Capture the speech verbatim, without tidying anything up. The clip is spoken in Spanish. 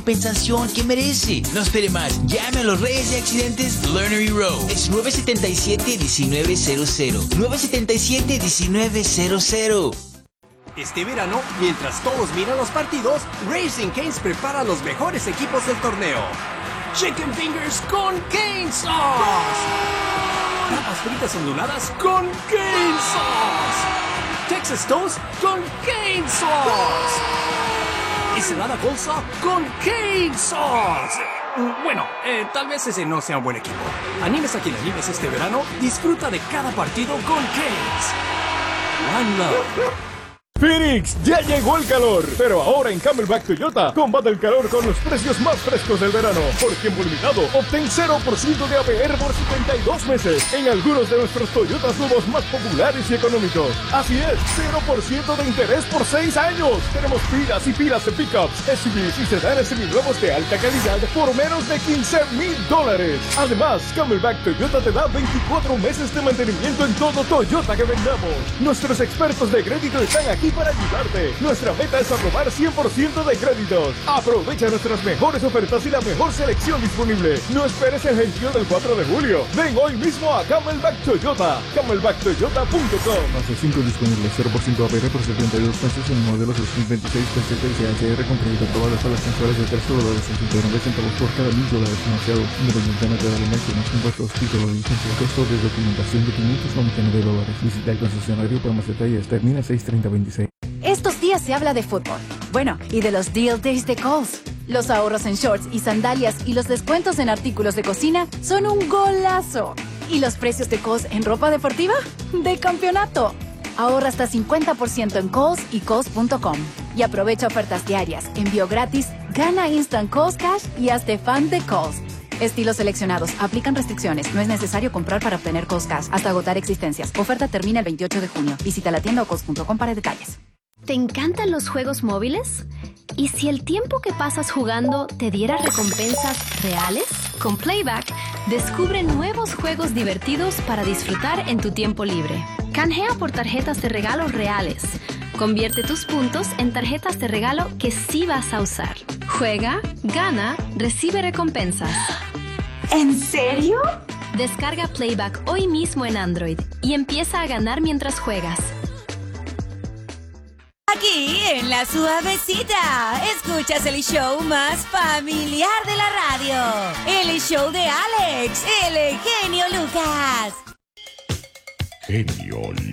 compensación que merece. No espere más. Llame a los Reyes de Accidentes Lernery Row. Es nueve siete siete, uno nueve cero cero. nueve siete siete, uno nueve cero cero. Este verano, mientras todos miran los partidos, Racing Cane's prepara los mejores equipos del torneo. Chicken Fingers con Cane Sauce. Papas fritas onduladas con Cane Sauce. Texas Toast con Cane Sauce. Ensalada bolsa con Cane Sauce. Bueno, eh, tal vez ese no sea un buen equipo. Animes a quien animes este verano, disfruta de cada partido con Cane's. One Love. Phoenix, ya llegó el calor, pero ahora en Camelback Toyota combate el calor con los precios más frescos del verano. Por tiempo limitado, obtén cero por ciento de A P R por setenta y dos meses en algunos de nuestros Toyotas nuevos más populares y económicos. Así es, cero por ciento de interés por seis años. Tenemos pilas y pilas de pickups, S U Vs y sedanes seminuevos de alta calidad por menos de quince mil dólares. Además, Camelback Toyota te da veinticuatro meses de mantenimiento en todo Toyota que vendamos. Nuestros expertos de crédito están aquí para ayudarte. Nuestra meta es aprobar cien por ciento de créditos. Aprovecha nuestras mejores ofertas y la mejor selección disponible. No esperes el gentío del cuatro de julio. Ven hoy mismo a Camelback Toyota. Camelback Toyota punto com. Fase cinco disponible, cero por ciento A P R por setenta y dos meses en el modelo dos mil veintiséis P C T C H R con crédito aprobado hasta las mensuales de tres dólares sesenta y nueve centavos por cada mil dólares financiado, independientemente de la alineación, impuestos, título de licencia, costo de documentación de quinientos noventa y nueve dólares. Visita el concesionario para más detalles. Termina seis treinta veintiséis. Estos días se habla de fútbol. Bueno, y de los Deal Days de Kohl's. Los ahorros en shorts y sandalias y los descuentos en artículos de cocina son un golazo. ¿Y los precios de Kohl's en ropa deportiva? ¡De campeonato! Ahorra hasta cincuenta por ciento en Kohl's y Kohl's punto com. Y aprovecha ofertas diarias, envío gratis, gana Instant Kohl's Cash y hazte fan de Kohl's. Estilos seleccionados. Aplican restricciones. No es necesario comprar para obtener Kohl's Cash hasta agotar existencias. Oferta termina el veintiocho de junio. Visita la tienda o Kohl's punto com para detalles. ¿Te encantan los juegos móviles? ¿Y si el tiempo que pasas jugando te diera recompensas reales? Con Playback, descubre nuevos juegos divertidos para disfrutar en tu tiempo libre. Canjea por tarjetas de regalo reales. Convierte tus puntos en tarjetas de regalo que sí vas a usar. Juega, gana, recibe recompensas. ¿En serio? Descarga Playback hoy mismo en Android y empieza a ganar mientras juegas. Aquí en La Suavecita, escuchas el show más familiar de la radio. El show de Alex, el genio Lucas. Genio